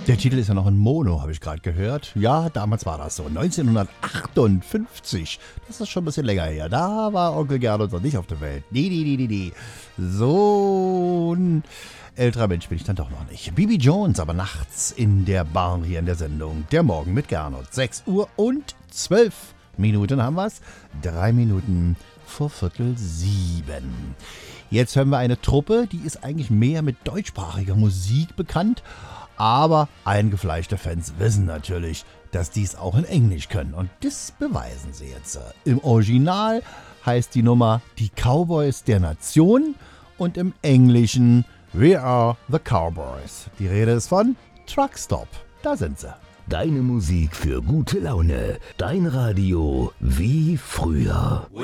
Der Titel ist ja noch in Mono, habe ich gerade gehört. Ja, damals war das so. 1958. Das ist schon ein bisschen länger her. Da war Onkel Gernot noch nicht auf der Welt. Nee. So ein älterer Mensch bin ich dann doch noch nicht. Bibi Jones, aber nachts in der Bar hier in der Sendung. Der Morgen mit Gernot. 6 Uhr und 12 Minuten haben wir es. 3 Minuten vor 6:45. Jetzt hören wir eine Truppe, die ist eigentlich mehr mit deutschsprachiger Musik bekannt. Aber eingefleischte Fans wissen natürlich, dass die es auch in Englisch können. Und das beweisen sie jetzt. Im Original heißt die Nummer Die Cowboys der Nation und im Englischen We Are the Cowboys. Die Rede ist von Truckstop. Da sind sie. Deine Musik für gute Laune. Dein Radio wie früher.